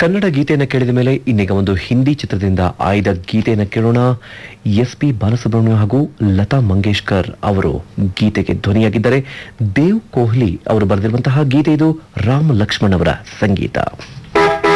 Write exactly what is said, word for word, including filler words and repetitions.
ಕನ್ನಡ ಗೀತೆಯನ್ನು ಕೇಳಿದ ಮೇಲೆ ಇನ್ನೀಗ ಒಂದು ಹಿಂದಿ ಚಿತ್ರದಿಂದ ಆಯ್ದ ಗೀತೆಯನ್ನು ಕೇಳೋಣ. ಎಸ್ ಪಿ ಬಾಲಸುಬ್ರಹ್ಮಣ್ಯ ಹಾಗೂ ಲತಾ ಮಂಗೇಶ್ಕರ್ ಅವರು ಗೀತೆಗೆ ಧ್ವನಿಯಾಗಿದ್ದಾರೆ. ದೇವ್ ಕೊಹ್ಲಿ ಅವರು ಬರೆದಿರುವಂತಹ ಗೀತೆ ಇದು. ರಾಮ್ ಲಕ್ಷ್ಮಣ್ ಅವರ ಸಂಗೀತ.